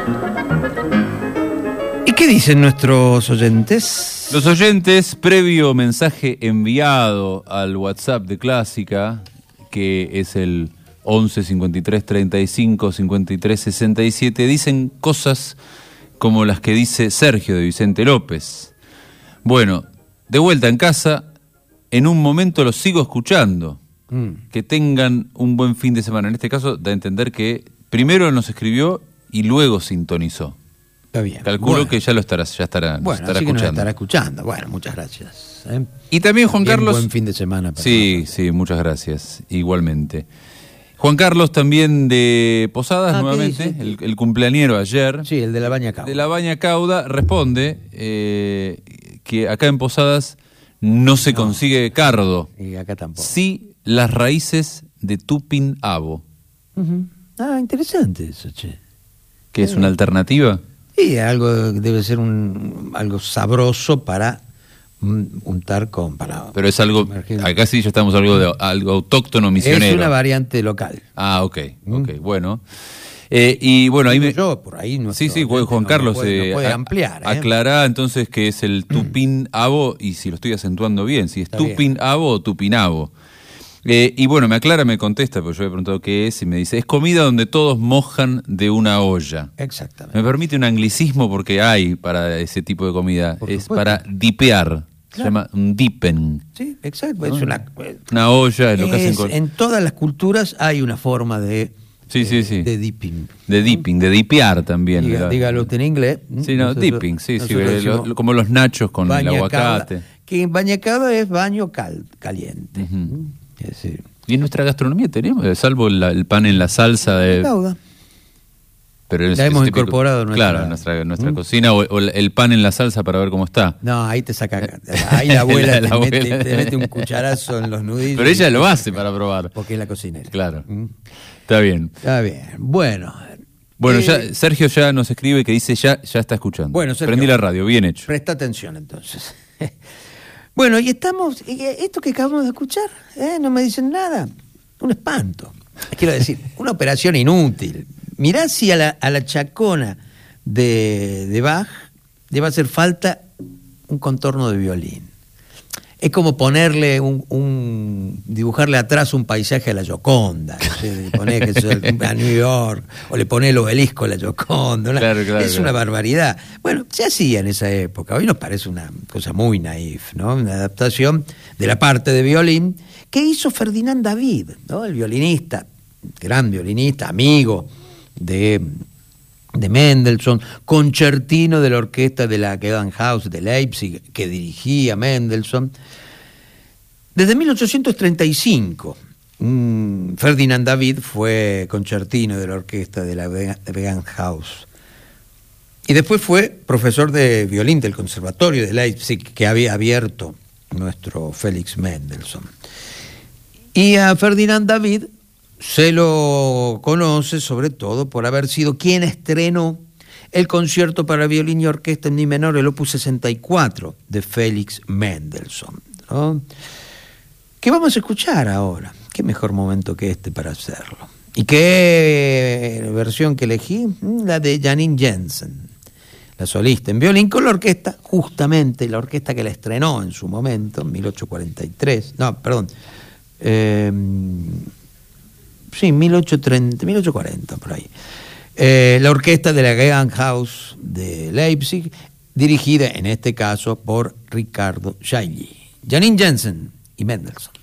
¿Y qué dicen nuestros oyentes? Los oyentes, previo mensaje enviado al WhatsApp de Clásica, que es el 11 53 35 53 67, dicen cosas como las que dice Sergio de Vicente López. Bueno, de vuelta en casa, en un momento los sigo escuchando. Que tengan un buen fin de semana. En este caso, da a entender que primero nos escribió y luego sintonizó. Está bien. Calculo que ya estará escuchando. Que nos estará escuchando. Bueno, muchas gracias. Y también Juan Carlos. Buen fin de semana. Sí, muchas gracias. Igualmente. Juan Carlos también de Posadas, nuevamente, el cumpleañero ayer. Sí, el de la Baña Cauda. De la Baña Cauda responde que acá en Posadas no se consigue cardo. Y acá tampoco. Sí, las raíces de Tupinabo. Ah, interesante eso, che. ¿Qué es una alternativa? Sí, algo debe ser algo sabroso para untar con... Pero es algo... Acá sí ya estamos algo autóctono misionero. Es una variante local. Ah, ok, bueno. Y bueno, ahí por ahí no. Sí, Juan Carlos puede ampliar. Aclará entonces que es el Tupinabo, y si lo estoy acentuando bien, si es Tupinabo o Tupinabo. Y bueno, me contesta, porque yo había preguntado qué es, y me dice, es comida donde todos mojan de una olla. Exactamente. Me permite un anglicismo porque hay para ese tipo de comida, es para dipear. Claro. Se llama un dipen. Sí, exacto. Es una olla, es lo que hacen con... En todas las culturas hay una forma de... Sí. De dipping. De dipping, de dipear también. Dígalo en inglés. Sí, dipping, como los nachos con el aguacate. Que en Baña Cauda es baño caliente. Y en nuestra gastronomía tenemos, salvo el pan en la salsa de... Cauda. Pero la hemos incorporado en nuestra cocina, o el pan en la salsa para ver cómo está. No, ahí te saca. Ahí la abuela te mete un cucharazo en los nudillos. Pero ella lo hace para probar. Porque es la cocinera. Claro. Está bien. Bueno, ya Sergio ya nos escribe que dice ya está escuchando. Bueno, Sergio, prendí la radio, bien hecho. Presta atención entonces. Bueno, y esto que acabamos de escuchar, no me dicen nada. Un espanto. Quiero decir, una operación inútil. Mirá si a la chacona de Bach le va a hacer falta un contorno de violín. Es como ponerle dibujarle atrás un paisaje a la Gioconda. Le ponés a New York, o le ponés el obelisco a la Gioconda. Una barbaridad. Bueno, se hacía en esa época. Hoy nos parece una cosa muy naif, ¿no? Una adaptación de la parte de violín que hizo Ferdinand David, ¿no? El violinista, gran violinista, amigo de Mendelssohn, concertino de la orquesta de la Gewandhaus de Leipzig, que dirigía Mendelssohn. Desde 1835, Ferdinand David fue concertino de la orquesta de la Gewandhaus. Y después fue profesor de violín del Conservatorio de Leipzig, que había abierto nuestro Félix Mendelssohn. Y a Ferdinand David se lo conoce sobre todo por haber sido quien estrenó el concierto para violín y orquesta en mi menor, el opus 64 de Félix Mendelssohn, ¿no? ¿Qué vamos a escuchar ahora? ¿Qué mejor momento que este para hacerlo? ¿Y qué versión que elegí? La de Janine Jensen, la solista en violín con la orquesta, justamente la orquesta que la estrenó en su momento, en 1843, no, perdón, 1840, por ahí. La orquesta de la Gewandhaus de Leipzig, dirigida en este caso por Ricardo Chailly. Janine Jensen y Mendelssohn.